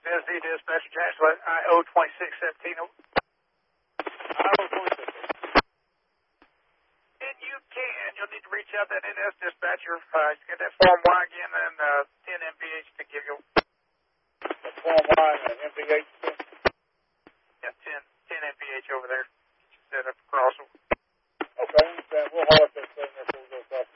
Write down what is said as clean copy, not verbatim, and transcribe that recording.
Busy dispatcher Jackson, IO 2617. And you'll need to reach out to that NS dispatcher. Get that Form Y again and 10 MPH to give you. The Form Y and MPH? Yeah, 10 MPH over there. Set up across them. Okay, I understand. We'll haul up that thing there before we go across